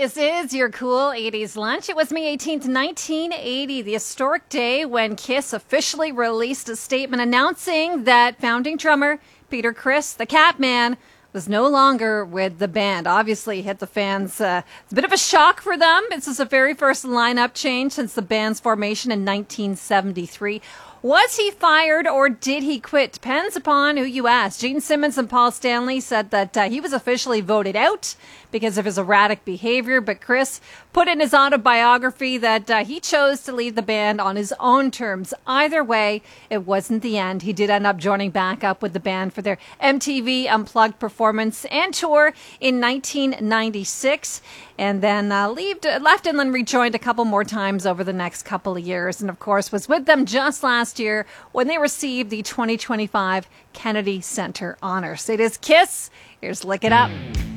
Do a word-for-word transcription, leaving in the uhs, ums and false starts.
This is your cool eighties lunch. It was May eighteenth, nineteen eighty, the historic day when Kiss officially released a statement announcing that founding drummer Peter Criss, the Catman, was no longer with the band. Obviously hit the fans. Uh, it's a bit of a shock for them. This is the very first lineup change since the band's formation in nineteen seventy-three. Was he fired or did he quit? Depends upon who you ask. Gene Simmons and Paul Stanley said that uh, he was officially voted out because of his erratic behavior, but Criss put in his autobiography that uh, he chose to leave the band on his own terms. Either way, it wasn't the end. He did end up joining back up with the band for their M T V Unplugged performance and tour in nineteen ninety-six, and then uh, left, left Inland, rejoined a couple more times over the next couple of years, and of course was with them just last year when they received the twenty twenty-five Kennedy Center honors. It is Kiss. Here's Lick It Up.